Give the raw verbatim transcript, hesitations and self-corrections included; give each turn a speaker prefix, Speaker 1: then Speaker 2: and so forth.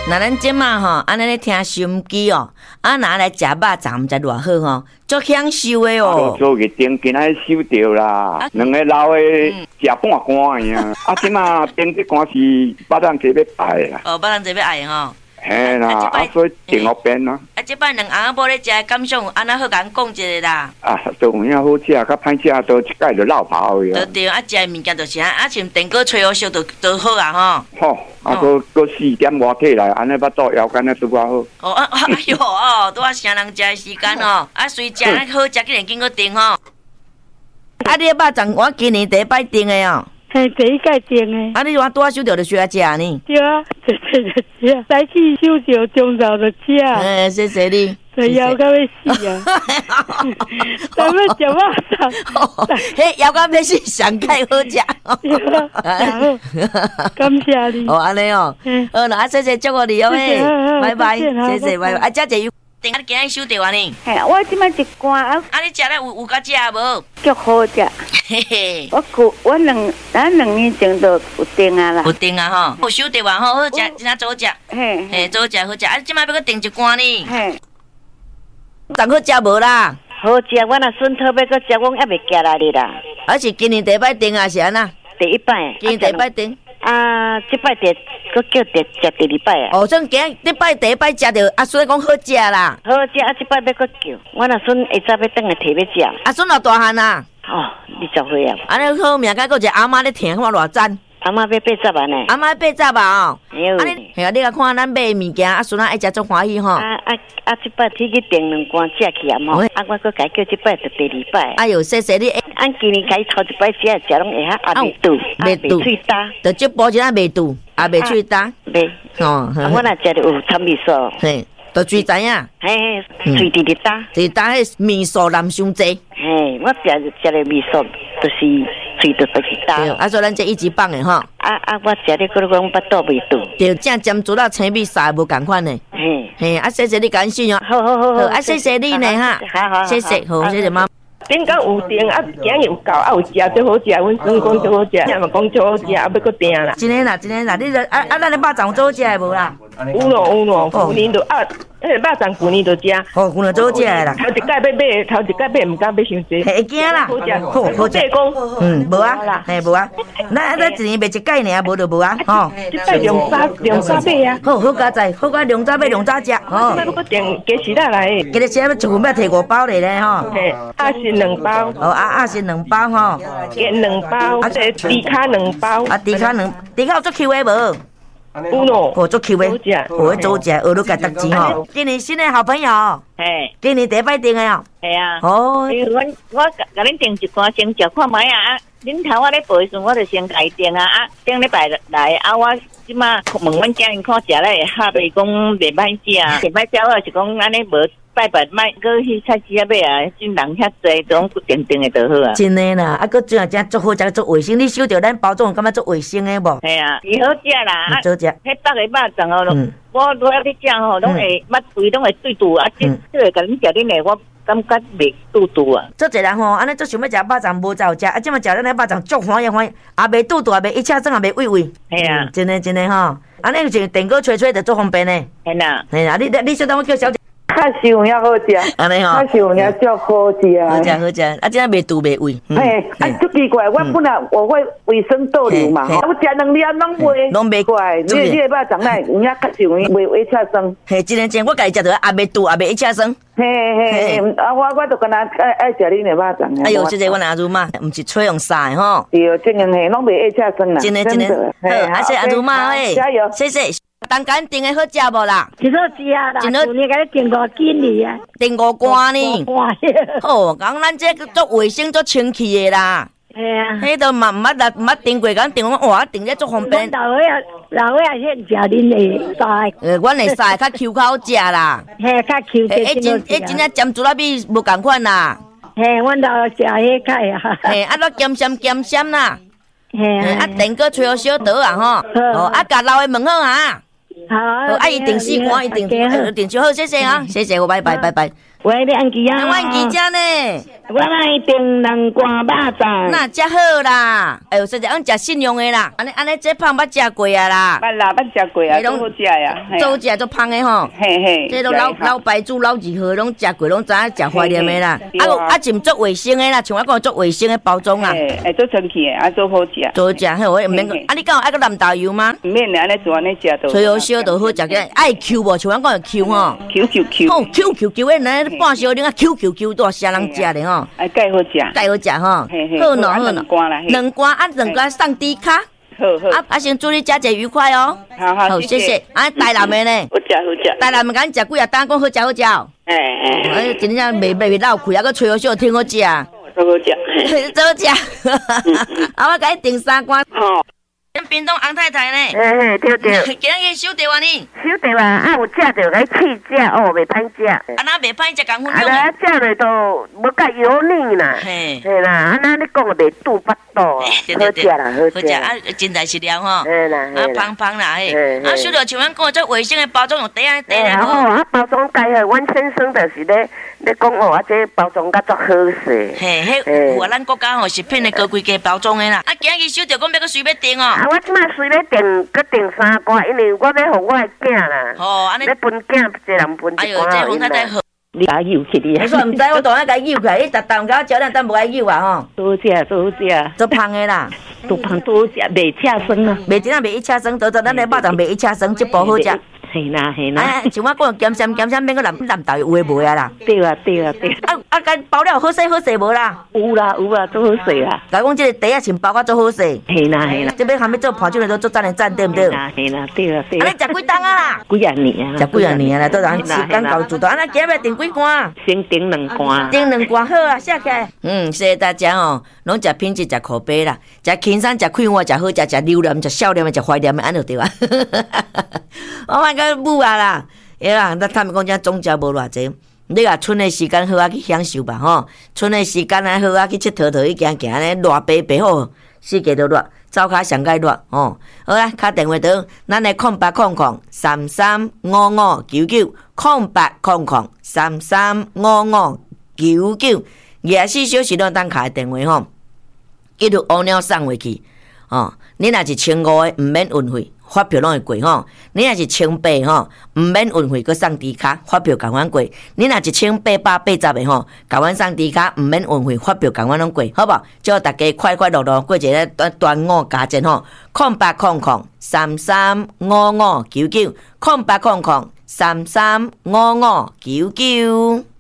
Speaker 1: 那咱即马吼，安尼咧听收音机哦，啊拿来食肉粽，毋知偌好吼，足享受的哦。
Speaker 2: 做个灯今仔收着啦，两个老的食半罐的啊，啊即马灯这罐是肉粽节要摆啦。
Speaker 1: 哦，肉粽节要爱吼。
Speaker 2: 嘿啦，啊所以订好边啦。
Speaker 1: 啊，即摆两翁仔某咧食感想，安那好甲咱讲一下啦。
Speaker 2: 啊，都有影好食，较歹食，都一概就落跑去啊。
Speaker 1: 对对，啊食的物件就是啊，啊像电锅吹好烧就就好啊吼。
Speaker 2: 吼，啊搁搁四点外体来，安尼巴肚腰间啊拄啊好。
Speaker 1: 哦啊，哎哟哦，拄啊啥人食的时间哦，啊随食啊好食，竟然经过订吼。啊，你的肉粽我今年第一摆订的哦。
Speaker 3: 嘿，第一届订的。
Speaker 1: 啊，你话拄啊收到就需要食呢？
Speaker 3: 对啊，这这就食，早起收到中昼就食。
Speaker 1: 哎，谢谢你。
Speaker 3: 这腰到要死啊！咱们食肉粽，
Speaker 1: 嘿，腰到要死，上盖好食。
Speaker 3: 感谢你。
Speaker 1: 哦，安尼哦。好啦，啊，谢谢祝福你哦，嘿，拜拜，谢谢，拜拜。啊，姐姐有订啊，今日收到啊呢？
Speaker 3: 嘿，我即摆一罐啊。
Speaker 1: 啊，你食了有有甲食无？
Speaker 3: 足好食。
Speaker 1: 嘿嘿。
Speaker 3: 我旧我两咱两年前都有订啊啦。
Speaker 1: 有订啊吼，有收到啊吼，好食，真啊早食。
Speaker 3: 嘿。
Speaker 1: 嘿，早食好食，啊，即摆要搁订一罐呢。
Speaker 3: 嘿。
Speaker 1: 粽好食无啦？
Speaker 3: 好食，我若顺讨要搁食，我还袂寄来哩啦。
Speaker 1: 啊是今年第一摆订啊是安那？
Speaker 3: 第一摆。
Speaker 1: 今年第一摆订。
Speaker 3: 啊，即摆第搁叫第食第二摆啊。
Speaker 1: 哦，算今日摆第一摆食着，啊，所以讲好食啦。
Speaker 3: 好食啊！即摆要搁叫，我若顺下早要等下摕要食。
Speaker 1: 啊，孙偌大汉啊？
Speaker 3: 哦，二十岁啊。
Speaker 1: 安尼好命，甲个一个阿妈咧听，看偌赞。
Speaker 3: 阿妈要八十万呢。
Speaker 1: 阿妈八十万哦。
Speaker 3: 啊
Speaker 1: 你，系啊，你甲看咱买物件，啊，孙仔爱食足欢喜吼。
Speaker 3: 啊啊啊！即摆去去订两罐食去啊嘛。啊，我搁改叫即摆就第二摆。
Speaker 1: 哎哟，谢谢你。
Speaker 3: 俺今年开头一摆食食拢会晓，也袂肚，
Speaker 1: 袂肚，
Speaker 3: 喙焦。
Speaker 1: 就足补一下袂肚，也袂喙焦。
Speaker 3: 袂。
Speaker 1: 哦。
Speaker 3: 我若食着有掺味素。
Speaker 1: 嘿，都最知影。
Speaker 3: 嘿，喙直直焦。
Speaker 1: 直焦迄味素淋伤济。
Speaker 3: 嘿，我食食着味素，就是喙着就是焦。
Speaker 1: 对，啊，所以咱这一级棒的吼。
Speaker 3: 啊啊，我食咧，搁讲巴肚袂肚。
Speaker 1: 对，正尖珠啦，青味啥无共款呢。
Speaker 3: 嘿。
Speaker 1: 嘿，啊，谢谢你感谢哦。
Speaker 3: 好好好好。
Speaker 1: 啊，谢谢你呢哈。
Speaker 3: 好好。
Speaker 1: 谢谢，好，谢谢妈。
Speaker 4: 顶讲有订啊，今日有够啊，有食最好食，阮算讲最好食，也嘛讲最好食，啊，要搁订啦。
Speaker 1: 真诶啦，真诶啦，你啊啊，咱咧肉粽最好食诶无啦？
Speaker 4: 有咯有咯，旧年就啊，迄个肉粽旧年就食。
Speaker 1: 哦，旧年最好食诶啦。
Speaker 4: 头一届要买，头一届买毋敢买伤济。
Speaker 1: 会惊啦。
Speaker 4: 好食，
Speaker 1: 好好食。嗯，无啊，嘿无啊，咱咱一年卖一届尔，无就无啊，吼。
Speaker 4: 即摆量早量早买啊。
Speaker 1: 好好加在，好加量早买量早食。
Speaker 4: 哦。即摆要搁订加时仔来。
Speaker 1: 今日时要一份要摕五包嚟咧吼。
Speaker 4: 嘿，啊是两包。
Speaker 1: 哦啊啊是两包吼。
Speaker 4: 煎两包，啊这猪卡两包。
Speaker 1: 啊猪卡两，猪卡有做 Q 的无？
Speaker 4: 有咯。
Speaker 1: 哦做 Q 的。好食。好做食，学你家得钱吼。今年新的好朋友。
Speaker 5: 嘿。
Speaker 1: 今年第一摆订的哦。
Speaker 5: 系啊。
Speaker 1: 哦。
Speaker 5: 因为阮我甲恁订一罐先食看卖啊，恁头我咧背时我就先家订啊，啊顶礼拜来啊我。即马问阮家人看食咧，哈袂讲袂歹食啊，袂歹食我是讲安尼无拜拜卖，搁去菜市仔买啊，真人遐济，总定定的就好啊。
Speaker 1: 真诶啦，啊，搁真啊真足好食，足卫生。你收着咱包装，感觉足卫生诶无？
Speaker 5: 系啊，伊好食啦，
Speaker 1: 好食。迄
Speaker 5: 北个肉粽哦，我我要去食吼，拢会捌胃拢会对肚啊，即即个甲恁食恁诶，我感觉袂肚肚啊。
Speaker 1: 做一人吼，安尼做想要食肉粽无走食，啊，即马食咱诶肉粽足欢喜欢喜，也袂肚肚，也袂一车装，也袂胃胃。
Speaker 5: 系啊，
Speaker 1: 真诶真诶吼，安尼就电锅吹吹就足方便诶。
Speaker 5: 系啦，
Speaker 1: 系啦，你你小等我叫小姐。
Speaker 6: 较烧遐好食，
Speaker 1: 安尼吼，
Speaker 6: 较烧遐足好食啊！
Speaker 1: 好食好食，啊，真系袂肚袂胃。
Speaker 6: 嘿，啊，足奇怪，我本来我会卫生倒流嘛，我食两粒拢袂，
Speaker 1: 拢袂
Speaker 6: 怪。你你个肉粽来，有影较烧袂胃切酸。
Speaker 1: 嘿，真诶真，我家己食着也袂肚，也袂一切酸。
Speaker 6: 嘿嘿，啊，我我就跟他爱爱食恁的肉粽。
Speaker 1: 哎呦，谢谢阮阿祖妈，毋是吹用晒吼。
Speaker 6: 对，真诶嘿，拢袂一切酸啦。
Speaker 1: 真诶真诶，好，谢谢阿祖妈诶，
Speaker 6: 加油，
Speaker 1: 谢谢。当间订诶好食无啦？
Speaker 3: 真好食啦！真好，你甲你订五斤哩啊？
Speaker 1: 订五罐呢？哦，讲咱这个做卫生做清气诶啦。
Speaker 3: 系啊。
Speaker 1: 迄都嘛毋捌啦，毋捌订过，讲订哇，订咧做方便。
Speaker 3: 老伙仔，老伙仔先食恁诶菜。
Speaker 1: 呃，阮诶菜较 Q 较好食啦。
Speaker 3: 嘿，较 Q
Speaker 1: 诶，迄真迄真正尖珠仔米无共款啦。
Speaker 3: 嘿，阮老食迄开啊。
Speaker 1: 嘿，啊，落咸咸咸咸啦。
Speaker 3: 嘿
Speaker 1: 啊，电锅吹好小刀啊吼。哦，啊，甲老诶问好啊。
Speaker 3: 好，
Speaker 1: 啊，一定四罐，一定一定就好，谢谢啊，谢谢我，拜拜拜拜。
Speaker 4: 喂，你按机啊？
Speaker 1: 我按机只呢，
Speaker 4: 我来订两罐肉粽。
Speaker 1: 那真好啦！哎呦，实在按食信用的啦，安尼安尼这胖捌食过啊啦。
Speaker 6: 捌啦，捌食过啊，都好食呀。
Speaker 1: 做食做胖的吼。
Speaker 6: 嘿嘿。
Speaker 1: 这都老老白煮老二号，拢食过，拢知影食怀念的啦。啊有啊，浸做卫生的啦，像我讲做卫生的包装啦。
Speaker 6: 哎，做成气的，啊做好食。
Speaker 1: 做食好，我唔免讲。啊，你讲爱个蓝豆油吗？
Speaker 6: 唔免，安尼做安尼食都。
Speaker 1: 吹好烧就好食个，爱 Q 无？像我讲 Q 吼。
Speaker 6: Q Q Q。
Speaker 1: 哦 ，Q Q Q 的，那半烧零啊 Q Q Q 多啥人食的吼？
Speaker 6: 哎，盖好食。
Speaker 1: 盖好食吼。好喏好喏。两罐啊，两罐送低卡。
Speaker 6: 好好。啊
Speaker 1: 啊，先祝你佳节愉快哦。
Speaker 6: 好好，
Speaker 1: 谢谢。啊，台南的呢？
Speaker 6: 好食好食。
Speaker 1: 台南的敢食几啊？单讲好食好食。
Speaker 6: 哎哎。
Speaker 1: 哎，真正未未闹开，啊个吹好烧挺好食。
Speaker 6: 好好食。
Speaker 1: 好食。啊，我甲你订三罐。
Speaker 6: 好。
Speaker 1: 咱屏东洪太太呢？
Speaker 6: 嘿嘿，对对。
Speaker 1: 今日收到啊你？
Speaker 6: 收到啊，啊有食着来试食哦，袂歹食。
Speaker 1: 啊那袂歹食，共分享。
Speaker 6: 啊，食落都无介油腻啦。嘿。嘿啦，啊那你讲袂肚巴肚，好食啦，好食。
Speaker 1: 啊，真材实料吼。
Speaker 6: 嘿啦，
Speaker 1: 啊芳芳啦嘿。啊，收到像咱讲这卫生的包装用底啊底咧。
Speaker 6: 好啊，包装介好，阮先生就是咧咧讲哦，啊这包装甲足好势。
Speaker 1: 嘿，迄有啊，咱国家吼食品的高规格包装的啦。啊，今日收到讲要搁随便订哦。
Speaker 6: 啊，我即摆随咧订，搁订三罐，因为我要互我的囝啦。
Speaker 1: 哦，安尼。
Speaker 6: 要分囝，一人分一罐。
Speaker 1: 哎呦，这洪太太好。
Speaker 6: 你甲扭起你。
Speaker 1: 我说唔知，我当然甲扭起来，你逐当甲我招咱，咱无爱扭啊吼。
Speaker 6: 多食多食。
Speaker 1: 做胖的啦。
Speaker 6: 做胖多食，袂车酸啊。
Speaker 1: 袂真啊，袂一车酸，倒倒咱的肉粽袂一车酸，这包好食。
Speaker 6: 嘿啦嘿啦，
Speaker 1: 哎，像我讲咸咸咸咸，免个蓝蓝豆有诶无啊啦？
Speaker 6: 对啊对啊对。
Speaker 1: 啊啊，甲包了好势好势无啦？
Speaker 6: 有啦有啦，做好势啦。
Speaker 1: 甲讲这个底啊，先包甲做好势。
Speaker 6: 嘿啦嘿啦，
Speaker 1: 这边还没做盘酒的都做赞的赞，对不对？
Speaker 6: 嘿啦嘿啦，对啊对啊。
Speaker 1: 啊，你食几档啊啦？
Speaker 6: 几啊年啊？
Speaker 1: 食几啊年啊啦？都人时间够主动，啊，咱今日订几罐？
Speaker 6: 先订两罐。
Speaker 1: 订两罐好啊，写起来。嗯，谢谢大家哦，拢食品质，食口碑啦，食轻松，食快活，食好食，食留念，食少念，食怀念，安就对啊。我反个母啊啦。哎啦，咱他们讲这总食无偌济，你啊春的时间好啊去享受吧吼，春的时间啊好啊去佚佗佗去行行咧，热白白好，世界都热，走骹上界热哦。好啦，敲电话到，咱的空八空空三三五五九九，空八空空三三五五九九，廿四小时拢当敲电话吼，一路乌鸟送回去哦。你若是千五的，毋免运费。发票拢会过吼，你若是千八吼，毋免运费，佮送低卡，发票共阮过。你若一千八百八十的吼，共阮送低卡，毋免运费，发票共阮拢过，好无？祝大家快快乐乐过一个端端午佳节吼。空八空空三三五五九九，空八空空三三五五九九。